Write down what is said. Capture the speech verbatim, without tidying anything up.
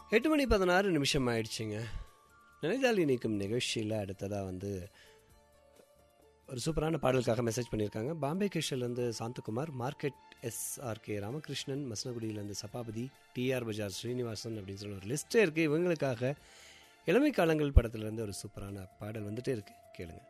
எட்டு மணி பதினாறு நிமிஷம் ஆயிடுச்சுங்க. நினைத்தால் இனிக்கும் நிகழ்ச்சியில் அடுத்ததாக வந்து ஒரு சூப்பரான பாடலுக்காக மெசேஜ் பண்ணியிருக்காங்க. Bombay கிருஷ்ணலேருந்து Santhakumar, market SRK Ramakrishnan, மசனகுடியிலேருந்து Sabapathi, TR பஜார் ஸ்ரீனிவாசன் அப்படின்னு சொல்லி ஒரு லிஸ்ட்டே இருக்குது. இவங்களுக்காக இளமை காலங்கள் படத்துலேருந்து ஒரு சூப்பரான பாடல் வந்துகிட்டே இருக்குது, கேளுங்க.